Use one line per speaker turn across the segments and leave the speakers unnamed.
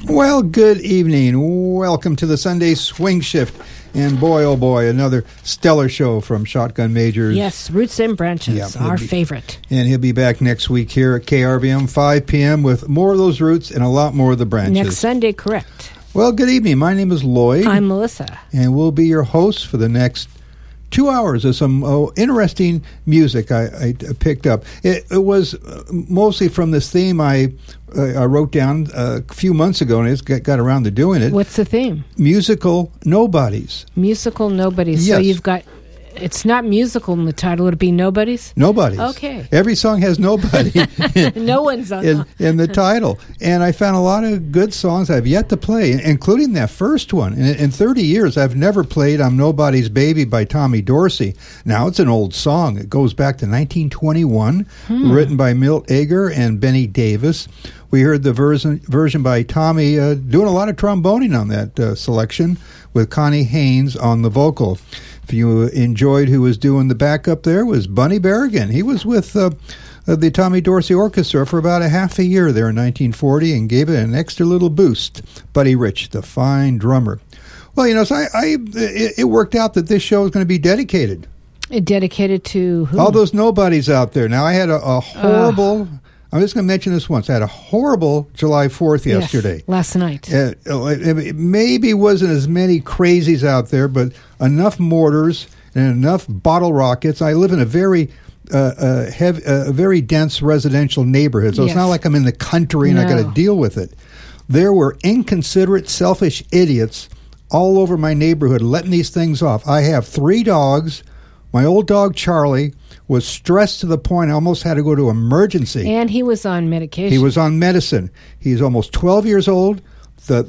Well, good evening. Welcome to the Sunday Swing Shift. And boy, oh boy, another stellar show from Shotgun Majors.
Yes, Roots and Branches, our favorite.
And he'll be back next week here at KRVM, 5 p.m. with more of those roots and a lot more of the branches.
Next Sunday, correct.
Well, good evening. My name is Lloyd.
I'm Melissa.
And we'll be your hosts for the next 2 hours of some interesting music I picked up. It was mostly from this theme I wrote down a few months ago, and I just got around to doing it.
What's the theme?
Musical Nobodies.
Musical Nobodies.
Yes.
So you've got... It's not musical in the title. Would it be Nobodies?
Nobodies.
Okay.
Every song has nobody.
No one's on
in the title. And I found a lot of good songs I've yet to play, including that first one. In 30 years, I've never played I'm Nobody's Baby by Tommy Dorsey. Now, it's an old song. It goes back to 1921, written by Milt Eger and Benny Davis. We heard the version by Tommy doing a lot of tromboning on that selection with Connie Haynes on the vocal. If you enjoyed who was doing the backup there, was Bunny Berrigan. He was with the Tommy Dorsey Orchestra for about a half a year there in 1940 and gave it an extra little boost. Buddy Rich, the fine drummer. Well, you know, so it worked out that this show is going to be dedicated.
Dedicated to who?
All those nobodies out there. Now, I had a horrible... I'm just going to mention this once. I had a horrible July 4th yesterday.
Yes, last night.
It maybe wasn't as many crazies out there, but enough mortars and enough bottle rockets. I live in a very very dense residential neighborhood, so It's not like I'm in the country and I got to deal with it. There were inconsiderate, selfish idiots all over my neighborhood letting these things off. I have 3 dogs. My old dog, Charlie, was stressed to the point I almost had to go to emergency.
And he was on medication.
He was on medicine. He's almost 12 years old. The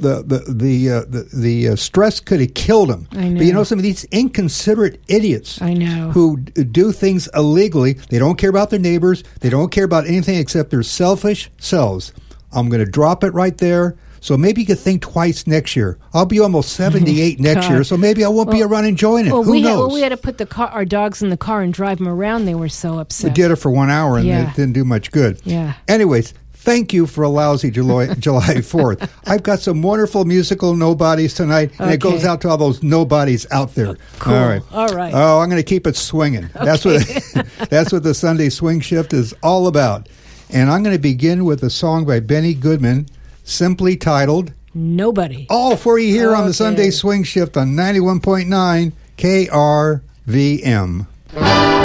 stress could have killed him.
I know.
But you know, some of these inconsiderate idiots
I know.
who do things illegally, they don't care about their neighbors. They don't care about anything except their selfish selves. I'm going to drop it right there. So maybe you could think twice next year. I'll be almost 78 next year, so maybe I won't be around enjoying it. Who knows?
We had to put our dogs in the car and drive them around. They were so upset.
We did it for 1 hour, and it didn't do much good.
Yeah.
Anyways, thank you for a lousy July 4th. I've got some wonderful musical nobodies tonight, and it goes out to all those nobodies out there.
Cool.
All right. Oh, I'm going to keep it swinging.
Okay.
That's what the Sunday Swing Shift is all about. And I'm going to begin with a song by Benny Goodman, simply titled
Nobody.
All for you here on the Sunday Swing Shift on 91.9 KRVM.